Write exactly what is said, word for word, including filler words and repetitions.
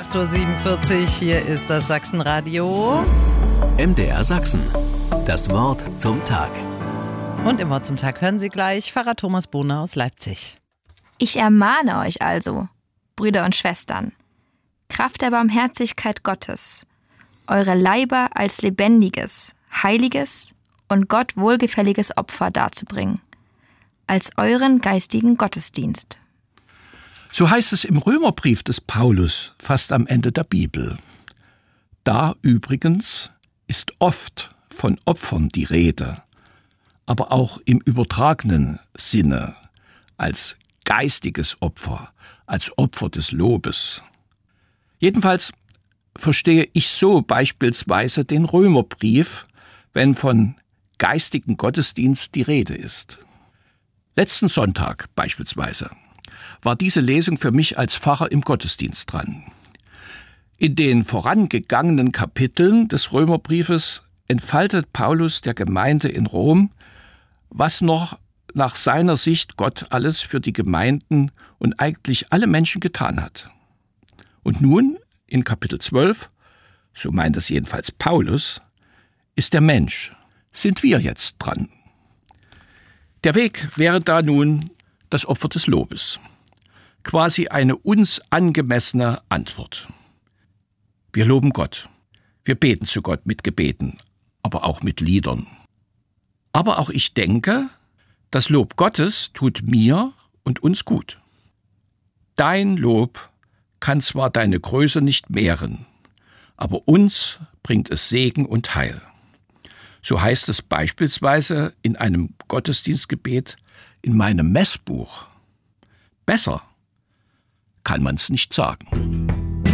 acht Uhr siebenundvierzig, hier ist das Sachsenradio. M D R Sachsen, das Wort zum Tag. Und im Wort zum Tag hören Sie gleich Pfarrer Thomas Bohner aus Leipzig. Ich ermahne euch also, Brüder und Schwestern, Kraft der Barmherzigkeit Gottes, eure Leiber als lebendiges, heiliges und Gott wohlgefälliges Opfer darzubringen, als euren geistigen Gottesdienst. So heißt es im Römerbrief des Paulus, fast am Ende der Bibel. Da übrigens ist oft von Opfern die Rede, aber auch im übertragenen Sinne, als geistiges Opfer, als Opfer des Lobes. Jedenfalls verstehe ich so beispielsweise den Römerbrief, wenn von geistigen Gottesdienst die Rede ist. Letzten Sonntag beispielsweise war diese Lesung für mich als Pfarrer im Gottesdienst dran. In den vorangegangenen Kapiteln des Römerbriefes entfaltet Paulus der Gemeinde in Rom, was noch nach seiner Sicht Gott alles für die Gemeinden und eigentlich alle Menschen getan hat. Und nun, in Kapitel zwölf, so meint es jedenfalls Paulus, ist der Mensch, sind wir jetzt dran. Der Weg wäre da nun das Opfer des Lobes. Quasi eine uns angemessene Antwort. Wir loben Gott. Wir beten zu Gott mit Gebeten, aber auch mit Liedern. Aber auch ich denke, das Lob Gottes tut mir und uns gut. Dein Lob kann zwar deine Größe nicht mehren, aber uns bringt es Segen und Heil. So heißt es beispielsweise in einem Gottesdienstgebet in meinem Messbuch. Besser kann man's nicht sagen.